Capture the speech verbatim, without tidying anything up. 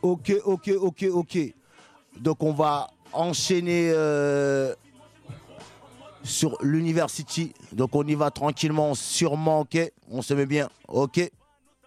Ok, ok, ok, ok. Donc on va enchaîner euh, sur l'University. Donc on y va tranquillement, sûrement, ok. On se met bien, ok.